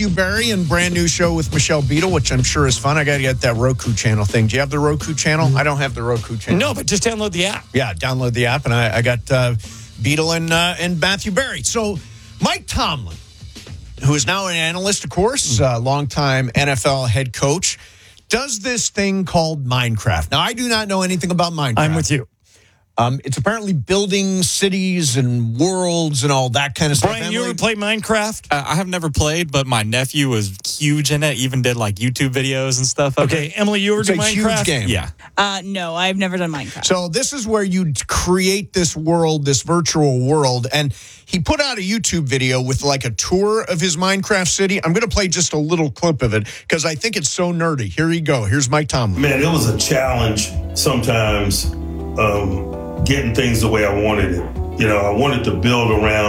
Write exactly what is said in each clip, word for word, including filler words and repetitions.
Matthew Berry and brand new show with Michelle Beadle, which I'm sure is fun. I got to get that Roku channel thing. Do you have the Roku channel? Mm-hmm. I don't have the Roku channel. No, but just download the app. Yeah, download the app, and I, I got uh, Beadle and, uh, and Matthew Berry. So Mike Tomlin, who is now an analyst, of course, uh, longtime N F L head coach, does this thing called Minecraft. Now, I do not know anything about Minecraft. I'm with you. Um, it's apparently building cities and worlds and all that kind of stuff. Brian, you ever play Minecraft? Uh, I have never played, but my nephew was huge in it. Even did like YouTube videos and stuff. Okay, Emily, you ever it's do a Minecraft? Huge game. Yeah. Uh, no, I've never done Minecraft. So this is where you create this world, this virtual world, and he put out a YouTube video with like a tour of his Minecraft city. I'm going to play just a little clip of it because I think it's so nerdy. Here you go. Here's Mike Tomlin. Man, it was a challenge sometimes. Um, getting things the way I wanted it. You know, I wanted to build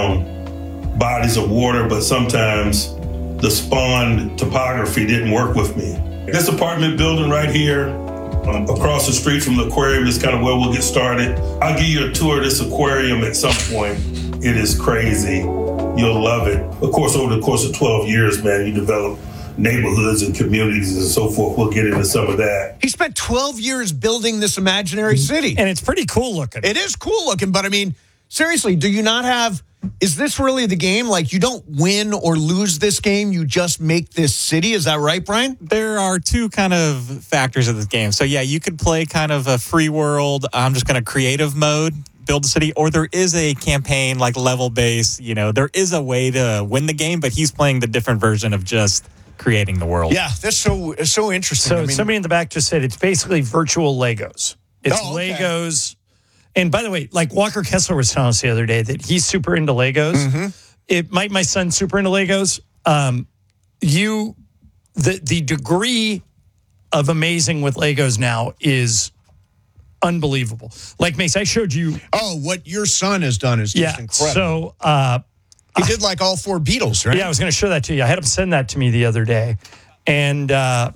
around bodies of water, but sometimes the spawn topography didn't work with me. This apartment building right here, um, across the street from the aquarium is kind of where we'll get started. I'll give you a tour of this aquarium at some point. It is crazy. You'll love it. Of course, over the course of twelve years, man, you develop neighborhoods and communities and so forth. We'll get into some of that. He spent twelve years building this imaginary city. And it's pretty cool looking. It is cool looking, but I mean, seriously, do you not have, is this really the game? Like, you don't win or lose this game, you just make this city. Is that right, Brian? There are two kind of factors of this game. So, yeah, you could play kind of a free world, I'm just going to creative mode, build a city, or there is a campaign like level base. You know, there is a way to win the game, but he's playing the different version of just creating the world. Yeah, that's so it's so interesting. So I mean, somebody in the back just said it's basically virtual Legos. It's Oh, okay. Legos. And by the way, like Walker Kessler was telling us the other day that he's super into Legos. Mm-hmm. It my my son's super into Legos. Um, you the the degree of amazing with Legos now is unbelievable. Like Mace, I showed you. Oh, what your son has done is just Yeah. incredible. So uh, he did like all four Beatles, right? yeah, I was going to show that to you. I had him send that to me the other day, and uh,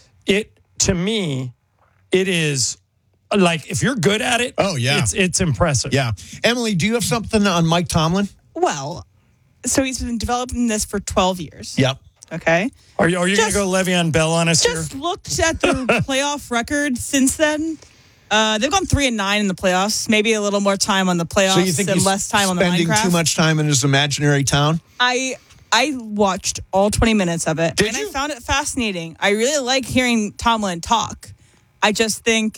it to me, it is. Like, if you're good at it, Oh, yeah. it's it's impressive. Yeah. Emily, do you have something on Mike Tomlin? Well, so he's been developing this for twelve years. Yep. Okay. Are you, are you going to Just- go Le'Veon Bell on us here? Just looked at the playoff record since then. Uh, they've gone three and nine in the playoffs. Maybe a little more time on the playoffs So you think and he's less time on the spending Minecraft. too much time in his imaginary town? I I watched all twenty minutes of it, Did and you? I found it fascinating. I really like hearing Tomlin talk. I just think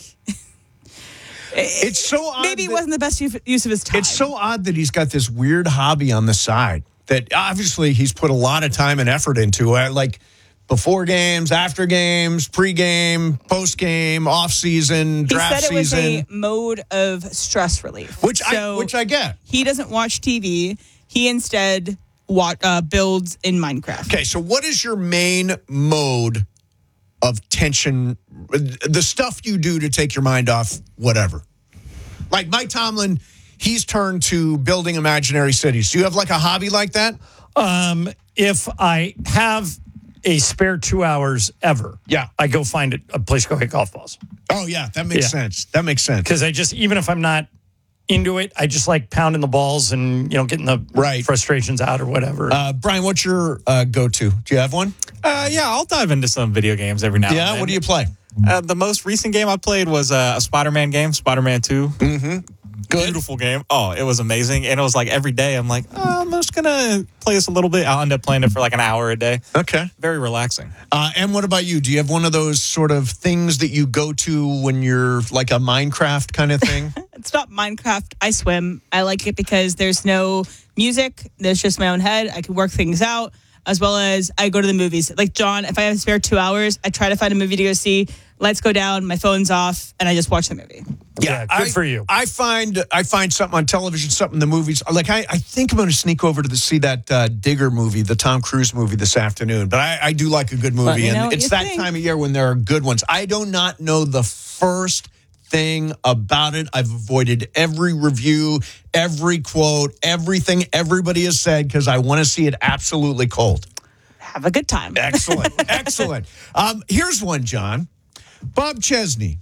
It's so odd. maybe it that- wasn't the best use use of his time. It's so odd that he's got this weird hobby on the side that obviously he's put a lot of time and effort into. Uh, like before games, after games, pregame, postgame, off season, He draft said it was season, a mode of stress relief, which I So which I get. he doesn't watch T V. He instead wa- uh, builds in Minecraft. Okay, so what is your main mode of tension? The stuff you do to take your mind off whatever. Like Mike Tomlin, he's turned to building imaginary cities. Do you have like a hobby like that? Um, if I have a spare two hours ever, Yeah. I go find a, a place to go hit golf balls. Oh yeah, that makes Yeah. sense. That makes sense. Because I just, even if I'm not into it, I just like pounding the balls and, you know, getting the Right. frustrations out or whatever. Uh, Brian, what's your uh, go-to? Do you have one? Uh, yeah, I'll dive into some video games every now and Yeah. then. What do you play? Uh, the most recent game I played was uh, a Spider-Man game, Spider-Man two. Mm-hmm. Good. Beautiful game. Oh, it was amazing. And it was like every day I'm like, oh, I'm just going to play this a little bit. I'll end up playing it for like an hour a day. Okay. Very relaxing. Uh, and what about you? Do you have one of those sort of things that you go to when you're like a Minecraft kind of thing? It's not Minecraft. I swim. I like it because there's no music. There's just my own head. I can work things out, as well as I go to the movies. Like John, if I have a spare two hours, I try to find a movie to go see. Lights go down, my phone's off, and I just watch the movie. Yeah, good I, for you. I find I find something on television, something in the movies. Like I, I think I'm going to sneak over to the, see that uh, Digger movie, the Tom Cruise movie this afternoon. But I, I do like a good movie, me know and what it's you that think. time of year when there are good ones. I do not know the first thing about it. I've avoided every review, every quote, everything everybody has said because I want to see it absolutely cold. Have a good time. Excellent. Excellent. Um, here's one, John. Bob Chesney.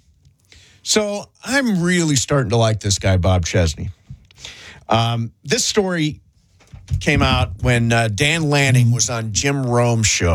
So I'm really starting to like this guy, Bob Chesney. Um, this story came out when uh, Dan Lanning was on Jim Rome's show.